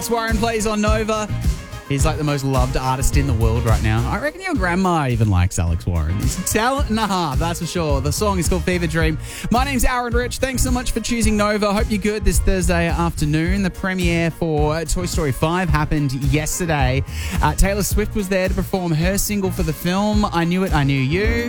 Warren plays on Nova. He's like the most loved artist in the world right now. I reckon your grandma even likes Alex Warren. He's a talent and a half, that's for sure. The song is called Fever Dream. My name's Aaron Rich. Thanks so much for choosing Nova. Hope you're good this Thursday afternoon. The premiere for Toy Story 5 happened yesterday. Taylor Swift was there to perform her single for the film, I Knew It, I Knew You.